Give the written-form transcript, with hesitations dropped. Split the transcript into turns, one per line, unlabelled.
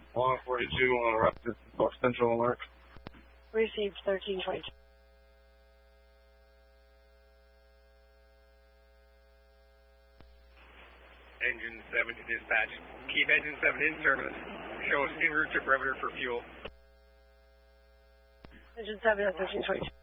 Block 42 on Rapid Central Alert.
Received 1322.
Engine 7 to dispatch. Keep engine 7 in service. Show us en route to perimeter for fuel.
Engine 7 at 1322.